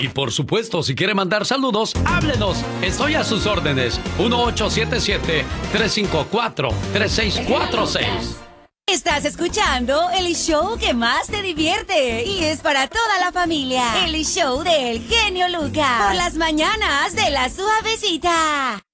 Y por supuesto, si quiere mandar saludos, háblenos. Estoy a sus órdenes. 1877-354-3646. Estás escuchando el show que más te divierte y es para toda la familia. El show del genio Lucas. Por las mañanas de La Suavecita.